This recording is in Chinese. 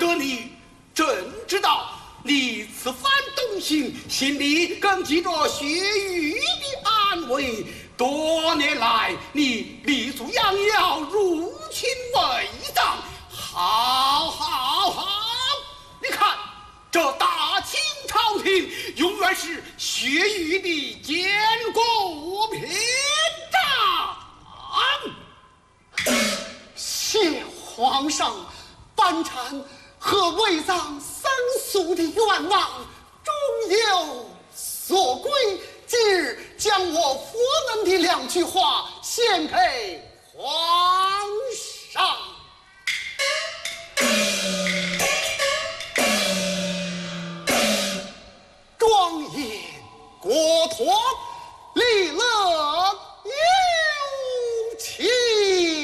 哥你正知道你此番动行，心里更记着薛玉的安危。多年来，你立足杨瑶，入侵为藏，好！你看这大清朝廷，永远是薛玉的坚固屏障。 谢皇上，班禅和魏藏僧俗的愿望终有所归。今日将我佛门的2句话献给皇上。庄严国托。